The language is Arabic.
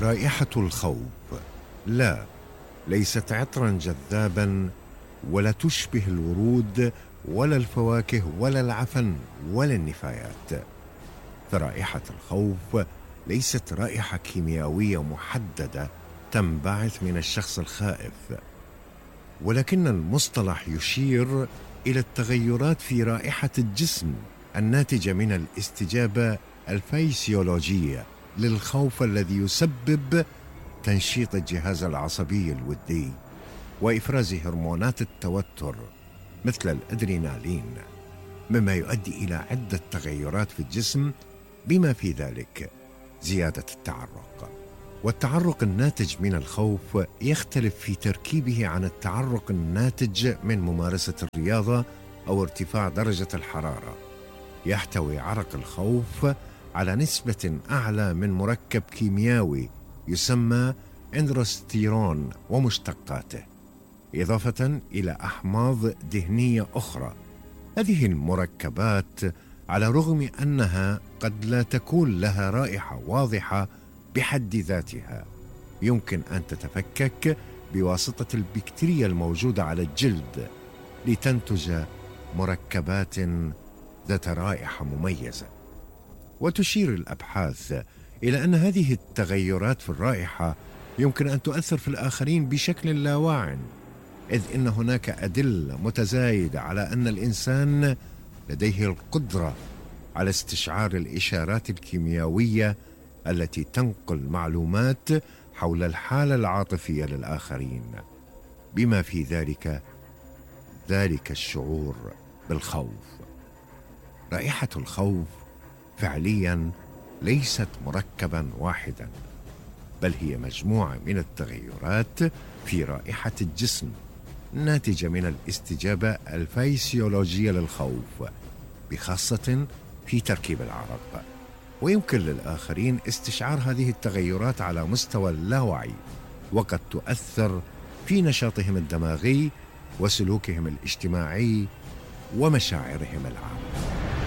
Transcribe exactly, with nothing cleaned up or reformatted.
رائحة الخوف لا ليست عطرا جذابا، ولا تشبه الورود ولا الفواكه ولا العفن ولا النفايات. فرائحة الخوف ليست رائحة كيميائية محددة تنبعث من الشخص الخائف، ولكن المصطلح يشير إلى التغيرات في رائحة الجسم الناتجة من الاستجابة الفيسيولوجية للخوف الذي يسبب تنشيط الجهاز العصبي الودي وإفراز هرمونات التوتر مثل الأدرينالين، مما يؤدي إلى عدة تغيرات في الجسم بما في ذلك زيادة التعرق. والتعرق الناتج من الخوف يختلف في تركيبه عن التعرق الناتج من ممارسة الرياضة أو ارتفاع درجة الحرارة. يحتوي عرق الخوف على نسبة أعلى من مركب كيميائي يسمى اندروستيرون ومشتقاته، إضافة إلى أحماض دهنية أخرى. هذه المركبات على الرغم أنها قد لا تكون لها رائحة واضحة بحد ذاتها، يمكن أن تتفكك بواسطة البكتيريا الموجودة على الجلد لتنتج مركبات ذات رائحة مميزة. وتشير الأبحاث إلى أن هذه التغيرات في الرائحة يمكن أن تؤثر في الآخرين بشكل لا واع، إذ إن هناك أدلة متزايدة على أن الإنسان لديه القدرة على استشعار الإشارات الكيميائية التي تنقل معلومات حول الحالة العاطفية للآخرين، بما في ذلك ذلك الشعور بالخوف. رائحة الخوف فعليا ليست مركبا واحدا، بل هي مجموعة من التغيرات في رائحة الجسم ناتجة من الاستجابة الفيسيولوجية للخوف، بخاصة في تركيب العرق. ويمكن للآخرين استشعار هذه التغيرات على مستوى اللاوعي، وقد تؤثر في نشاطهم الدماغي وسلوكهم الاجتماعي ومشاعرهم العامة.